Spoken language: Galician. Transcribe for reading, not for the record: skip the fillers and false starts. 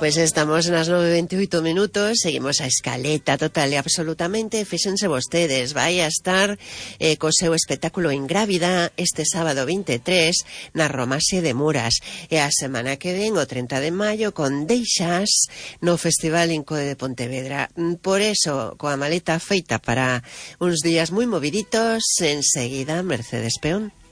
Pues estamos nas 9:28, seguimos a escaleta total e absolutamente. Fíxense vostedes, vai a estar co seu espectáculo Ingrávida este sábado 23 na Romaxe de Muras, e a semana que ven, o 30 de maio, con Deixas no Festival Incode de Pontevedra. Por eso, coa maleta feita para uns días moi moviditos, enseguida Mercedes Peón.